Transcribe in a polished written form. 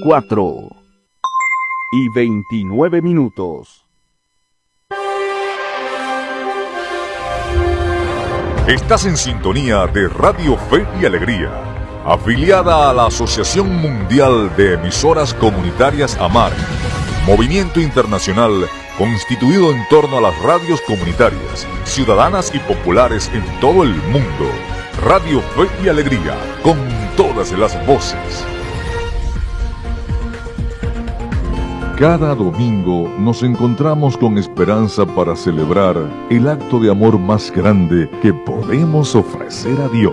4:29. Estás en sintonía de Radio Fe y Alegría, afiliada a la Asociación Mundial de Emisoras Comunitarias AMAR, movimiento internacional constituido en torno a las radios comunitarias, ciudadanas y populares en todo el mundo. Radio Fe y Alegría, con todas las voces. Cada domingo nos encontramos con esperanza para celebrar el acto de amor más grande que podemos ofrecer a Dios.